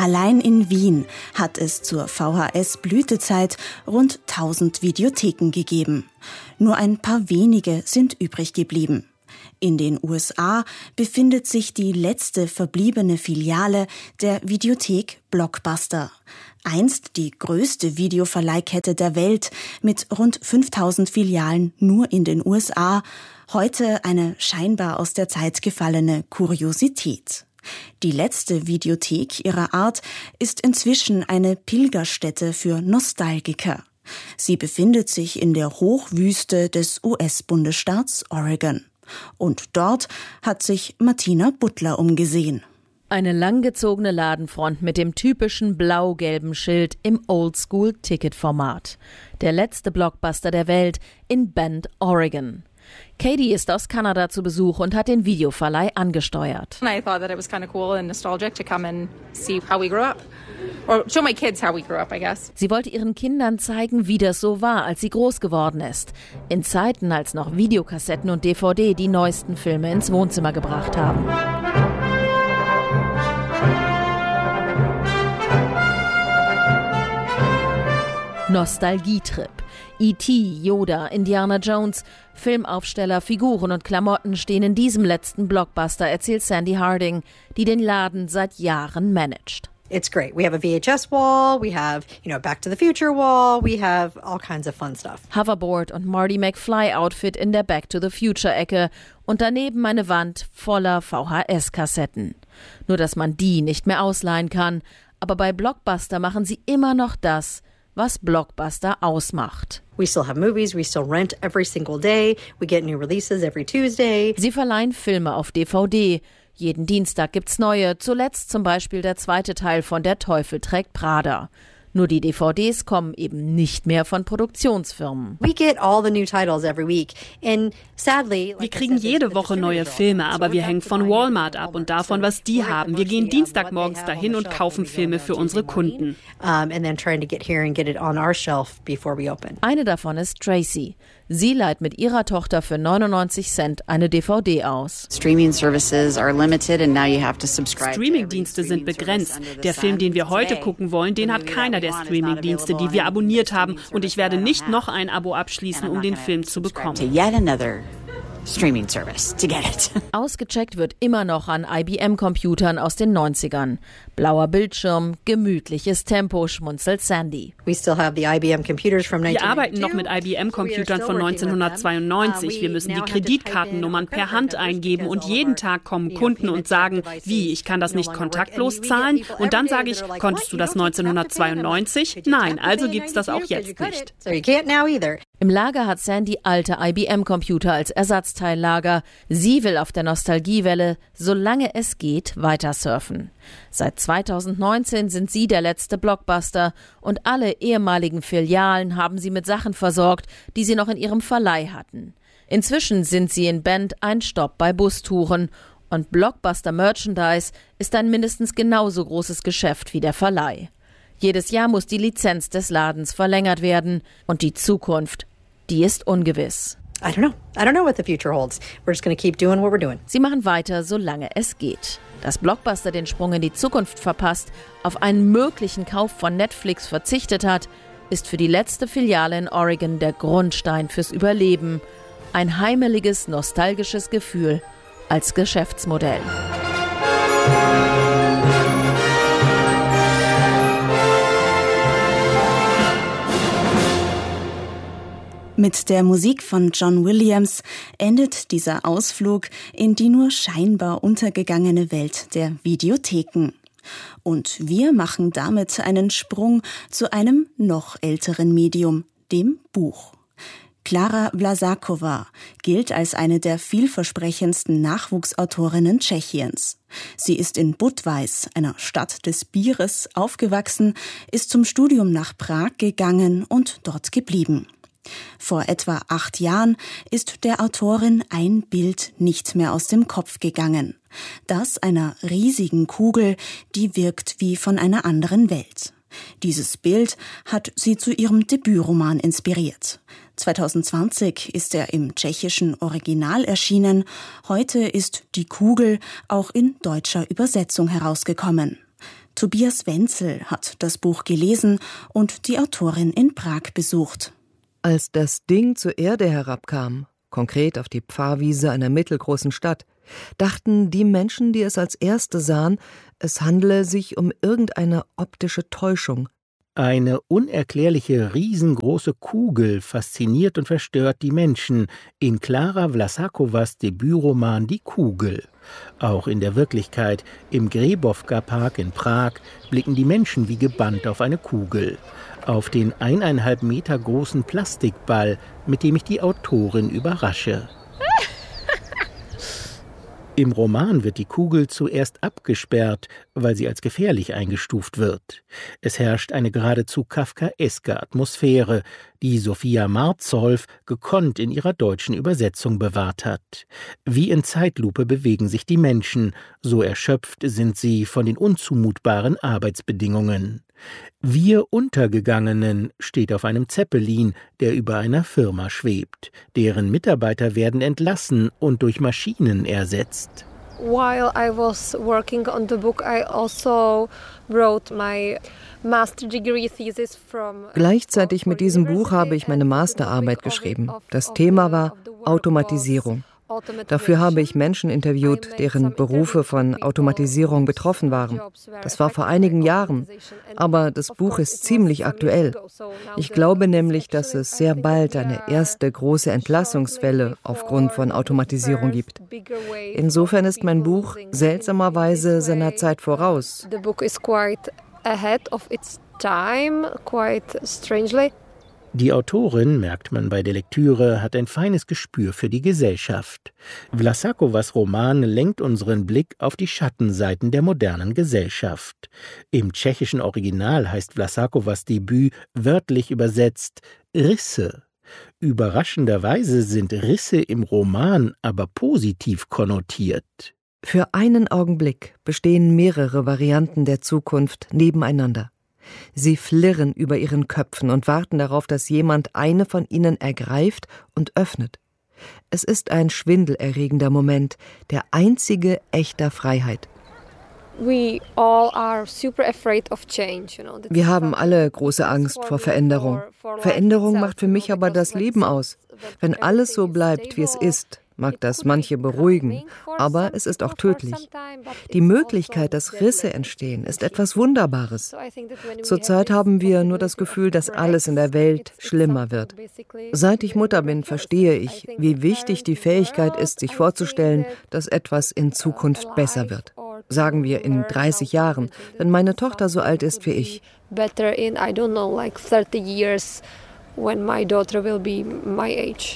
Allein in Wien hat es zur VHS-Blütezeit rund 1000 Videotheken gegeben. Nur ein paar wenige sind übrig geblieben. In den USA befindet sich die letzte verbliebene Filiale der Videothek Blockbuster. Einst die größte Videoverleihkette der Welt mit rund 5000 Filialen nur in den USA, heute eine scheinbar aus der Zeit gefallene Kuriosität. Die letzte Videothek ihrer Art ist inzwischen eine Pilgerstätte für Nostalgiker. Sie befindet sich in der Hochwüste des US-Bundesstaats Oregon. Und dort hat sich Martina Butler umgesehen. Eine langgezogene Ladenfront mit dem typischen blau-gelben Schild im Oldschool-Ticket-Format. Der letzte Blockbuster der Welt in Bend, Oregon. Katie ist aus Kanada zu Besuch und hat den Videoverleih angesteuert. I thought that it was kind of cool and nostalgic to come and see how we grew up. Or show my kids how we grew up, I guess. Sie wollte ihren Kindern zeigen, wie das so war, als sie groß geworden ist. In Zeiten, als noch Videokassetten und DVD die neuesten Filme ins Wohnzimmer gebracht haben. Nostalgietrip. E.T., Yoda, Indiana Jones, Filmaufsteller, Figuren und Klamotten stehen in diesem letzten Blockbuster, erzählt Sandy Harding, die den Laden seit Jahren managt. It's great. We have a VHS wall, we have, Back to the Future wall, we have all kinds of fun stuff. Hoverboard und Marty McFly-Outfit in der Back to the Future-Ecke und daneben eine Wand voller VHS-Kassetten. Nur, dass man die nicht mehr ausleihen kann. Aber bei Blockbuster machen sie immer noch das, was Blockbuster ausmacht. We still have movies, we still rent every single day, we get new releases every Tuesday. Sie verleihen Filme auf DVD. Jeden Dienstag gibt's neue, zuletzt zum Beispiel der zweite Teil von Der Teufel trägt Prada. Nur die DVDs kommen eben nicht mehr von Produktionsfirmen. We get all the new titles every week. And sadly, wir kriegen jede Woche neue Filme, aber wir hängen von Walmart ab und davon, was die haben. Wir gehen Dienstagmorgens dahin und kaufen Filme für unsere Kunden. Eine davon ist Tracy. Sie leiht mit ihrer Tochter für 99 Cent eine DVD aus. Streamingdienste sind begrenzt. Der Film, den wir heute gucken wollen, den hat keiner der Streamingdienste, die wir abonniert haben. Und ich werde nicht noch ein Abo abschließen, um den Film zu bekommen. Streaming service to get it. Ausgecheckt wird immer noch an IBM-Computern aus den 90ern. Blauer Bildschirm, gemütliches Tempo, schmunzelt Sandy. Wir arbeiten noch mit IBM-Computern von 1992. Wir müssen die Kreditkartennummern per Hand eingeben und jeden Tag kommen Kunden und sagen, wie, ich kann das nicht kontaktlos zahlen? Und dann sage ich, konntest du das 1992? Nein, also gibt's das auch jetzt nicht. Im Lager hat Sandy alte IBM-Computer als Ersatzteillager. Sie will auf der Nostalgiewelle, solange es geht, weiter surfen. Seit 2019 sind sie der letzte Blockbuster und alle ehemaligen Filialen haben sie mit Sachen versorgt, die sie noch in ihrem Verleih hatten. Inzwischen sind sie in Bend ein Stopp bei Bustouren und Blockbuster Merchandise ist ein mindestens genauso großes Geschäft wie der Verleih. Jedes Jahr muss die Lizenz des Ladens verlängert werden und die Zukunft, die ist ungewiss. I don't know what the future holds. We're just going to keep doing what we're doing. Sie machen weiter, solange es geht. Dass Blockbuster den Sprung in die Zukunft verpasst, auf einen möglichen Kauf von Netflix verzichtet hat, ist für die letzte Filiale in Oregon der Grundstein fürs Überleben. Ein heimeliges, nostalgisches Gefühl als Geschäftsmodell. Mit der Musik von John Williams endet dieser Ausflug in die nur scheinbar untergegangene Welt der Videotheken. Und wir machen damit einen Sprung zu einem noch älteren Medium, dem Buch. Klara Vlasakova gilt als eine der vielversprechendsten Nachwuchsautorinnen Tschechiens. Sie ist in Budweis, einer Stadt des Bieres, aufgewachsen, ist zum Studium nach Prag gegangen und dort geblieben. Vor etwa 8 Jahren ist der Autorin ein Bild nicht mehr aus dem Kopf gegangen. Das einer riesigen Kugel, die wirkt wie von einer anderen Welt. Dieses Bild hat sie zu ihrem Debütroman inspiriert. 2020 ist er im tschechischen Original erschienen. Heute ist Die Kugel auch in deutscher Übersetzung herausgekommen. Tobias Wenzel hat das Buch gelesen und die Autorin in Prag besucht. Als das Ding zur Erde herabkam, konkret auf die Pfarrwiese einer mittelgroßen Stadt, dachten die Menschen, die es als Erste sahen, es handele sich um irgendeine optische Täuschung. Eine unerklärliche, riesengroße Kugel fasziniert und verstört die Menschen in Klara Vlasákovas Debütroman Die Kugel. Auch in der Wirklichkeit, im Grebovka-Park in Prag, blicken die Menschen wie gebannt auf eine Kugel. Auf den 1,5 Meter großen Plastikball, mit dem ich die Autorin überrasche. Im Roman wird die Kugel zuerst abgesperrt, weil sie als gefährlich eingestuft wird. Es herrscht eine geradezu kafkaeske Atmosphäre, die Sophia Martzolf gekonnt in ihrer deutschen Übersetzung bewahrt hat. Wie in Zeitlupe bewegen sich die Menschen, so erschöpft sind sie von den unzumutbaren Arbeitsbedingungen. Wir Untergegangenen steht auf einem Zeppelin, der über einer Firma schwebt. Deren Mitarbeiter werden entlassen und durch Maschinen ersetzt. While I was working on the book, I also wrote my master degree thesis from. Gleichzeitig mit diesem Buch habe ich meine Masterarbeit geschrieben. Das Thema war Automatisierung. Dafür habe ich Menschen interviewt, deren Berufe von Automatisierung betroffen waren. Das war vor einigen Jahren, aber das Buch ist ziemlich aktuell. Ich glaube nämlich, dass es sehr bald eine erste große Entlassungswelle aufgrund von Automatisierung gibt. Insofern ist mein Buch seltsamerweise seiner Zeit voraus. The book is quite ahead of its time, quite strangely. Die Autorin, merkt man bei der Lektüre, hat ein feines Gespür für die Gesellschaft. Vlasákovas Roman lenkt unseren Blick auf die Schattenseiten der modernen Gesellschaft. Im tschechischen Original heißt Vlasákovas Debüt wörtlich übersetzt Risse. Überraschenderweise sind Risse im Roman aber positiv konnotiert. Für einen Augenblick bestehen mehrere Varianten der Zukunft nebeneinander. Sie flirren über ihren Köpfen und warten darauf, dass jemand eine von ihnen ergreift und öffnet. Es ist ein schwindelerregender Moment, der einzige echter Freiheit. We all are super afraid of change, Wir haben alle große Angst vor Veränderung. Veränderung macht für mich aber das Leben aus. Wenn alles so bleibt, wie es ist, mag das manche beruhigen, aber es ist auch tödlich. Die Möglichkeit, dass Risse entstehen, ist etwas Wunderbares. Zurzeit haben wir nur das Gefühl, dass alles in der Welt schlimmer wird. Seit ich Mutter bin, verstehe ich, wie wichtig die Fähigkeit ist, sich vorzustellen, dass etwas in Zukunft besser wird. Sagen wir in 30 Jahren, wenn meine Tochter so alt ist wie ich. Better in, I don't know, like 30 years, when my daughter will be my age.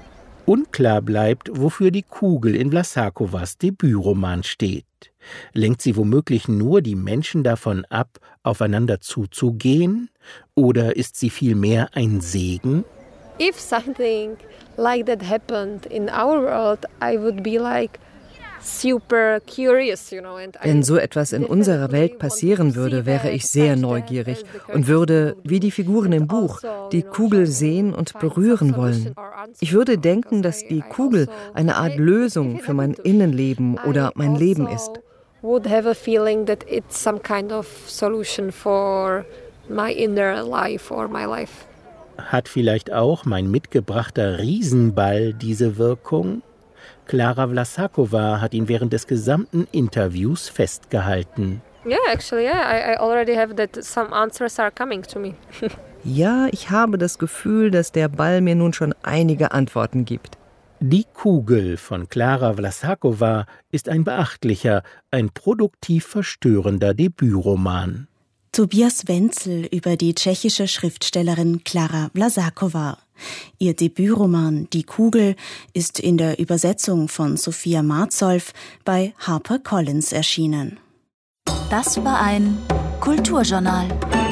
Unklar bleibt, wofür die Kugel in Vlasákovas Debütroman steht. Lenkt sie womöglich nur die Menschen davon ab, aufeinander zuzugehen? Oder ist sie vielmehr ein Segen? If something like that happened in our world, I would be like super curious, Wenn so etwas in unserer Welt passieren würde, wäre ich sehr neugierig und würde, wie die Figuren im Buch, die Kugel sehen und berühren wollen. Ich würde denken, dass die Kugel eine Art Lösung für mein Innenleben oder mein Leben ist. Would have a feeling that it's some kind of solution for my inner life or my life. Hat vielleicht auch mein mitgebrachter Riesenball diese Wirkung? Klara Vlasakova hat ihn während des gesamten Interviews festgehalten. I already have that some answers are coming to me. Ja, ich habe das Gefühl, dass der Ball mir nun schon einige Antworten gibt. Die Kugel von Klara Vlasakova ist ein beachtlicher, ein produktiv verstörender Debütroman. Tobias Wenzel über die tschechische Schriftstellerin Klara Vlasakova. Ihr Debütroman Die Kugel ist in der Übersetzung von Sophia Martzolf bei HarperCollins erschienen. Das war ein Kulturjournal.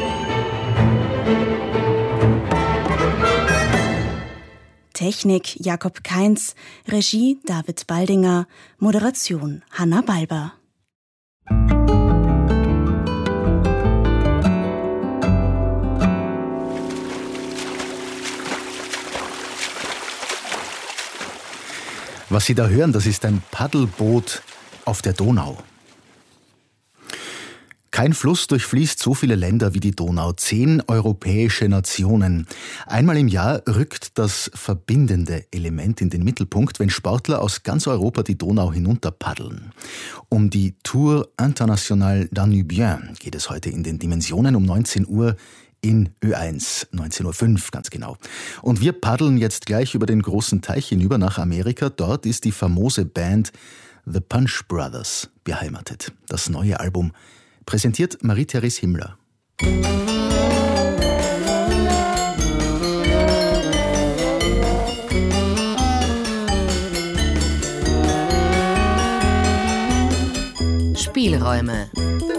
Technik Jakob Kainz, Regie David Baldinger, Moderation Hanna Balber. Was Sie da hören, das ist ein Paddelboot auf der Donau. Kein Fluss durchfließt so viele Länder wie die Donau. 10 europäische Nationen. Einmal im Jahr rückt das verbindende Element in den Mittelpunkt, wenn Sportler aus ganz Europa die Donau hinunter paddeln. Um die Tour Internationale Danubien geht es heute in den Dimensionen um 19 Uhr in Ö1, 19.05 Uhr ganz genau. Und wir paddeln jetzt gleich über den großen Teich hinüber nach Amerika. Dort ist die famose Band The Punch Brothers beheimatet. Das neue Album präsentiert Marie-Therese Himmler. Spielräume.